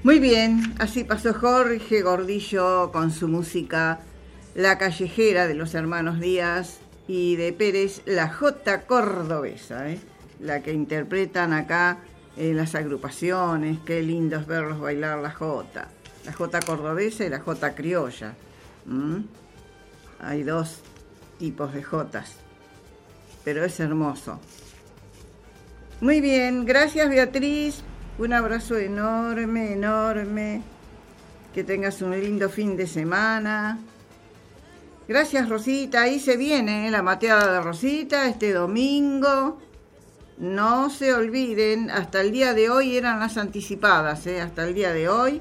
Muy bien, así pasó Jorge Gordillo con su música La Callejera de los Hermanos Díaz y de Pérez, la Jota Cordobesa, la que interpretan acá en las agrupaciones. Qué lindo es verlos bailar la Jota Cordobesa y la Jota Criolla. Hay dos tipos de jotas, pero es hermoso. Muy bien, gracias Beatriz. Un abrazo enorme, enorme. Que tengas un lindo fin de semana. Gracias Rosita. Ahí se viene la mateada de Rosita este domingo. No se olviden, hasta el día de hoy eran las anticipadas, hasta el día de hoy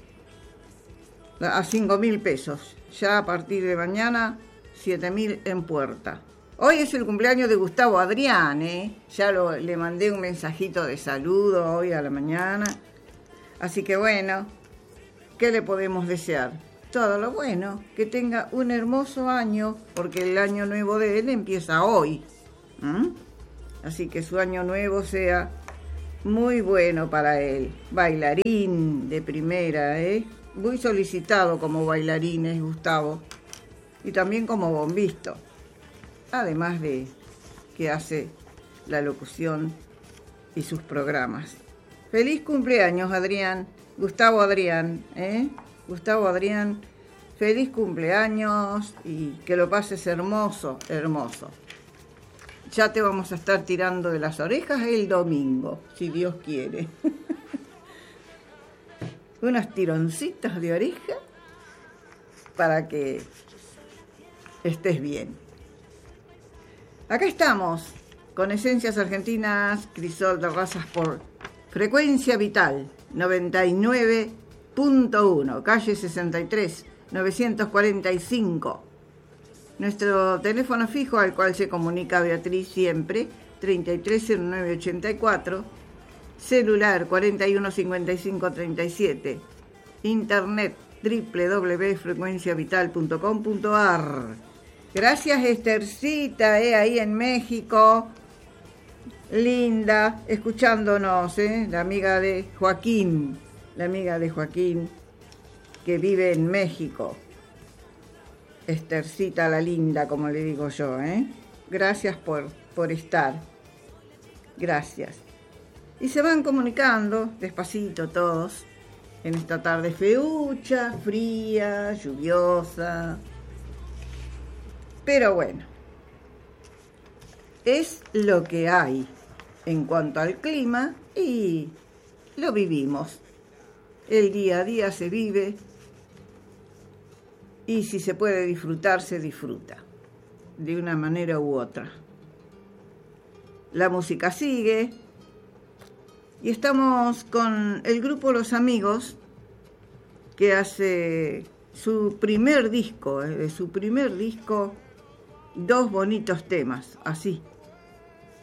a 5.000 pesos. Ya a partir de mañana 7.000 en puerta. Hoy es el cumpleaños de Gustavo Adrián, ya le mandé un mensajito de saludo hoy a la mañana. Así que bueno, ¿qué le podemos desear? Todo lo bueno, que tenga un hermoso año, porque el año nuevo de él empieza hoy. Así que su año nuevo sea muy bueno para él. Bailarín de primera, muy solicitado como bailarín es Gustavo, y también como bombisto. Además de que hace la locución y sus programas. Feliz cumpleaños, Adrián. Gustavo Adrián, Gustavo Adrián, feliz cumpleaños y que lo pases hermoso, hermoso. Ya te vamos a estar tirando de las orejas el domingo, si Dios quiere. Unos tironcitos de oreja para que estés bien. Acá estamos, con Esencias Argentinas, Crisol de Razas por Frecuencia Vital, 99.1, calle 63, 945. Nuestro teléfono fijo al cual se comunica Beatriz siempre, 330984, celular 415537, internet www.frecuenciavital.com.ar. Gracias Estercita, ahí en México, linda, escuchándonos, la amiga de Joaquín, que vive en México. Estercita la linda, como le digo yo, Gracias por estar, gracias. Y se van comunicando despacito todos, en esta tarde feucha, fría, lluviosa. Pero bueno, es lo que hay en cuanto al clima y lo vivimos. El día a día se vive y si se puede disfrutar, se disfruta de una manera u otra. La música sigue y estamos con el grupo Los Amigos, que hace su primer disco, dos bonitos temas, así,